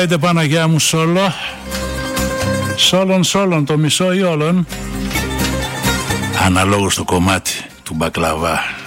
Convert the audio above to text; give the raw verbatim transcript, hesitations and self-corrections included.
Άιντε Παναγιά μου, σόλο. Σόλον σόλον, το μισό ή όλον, αναλόγως το κομμάτι του μπακλαβά.